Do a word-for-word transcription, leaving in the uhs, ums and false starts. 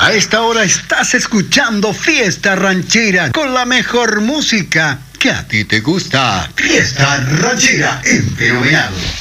A esta hora estás escuchando Fiesta Ranchera con la mejor música que a ti te gusta. Fiesta Ranchera en Fenomenal.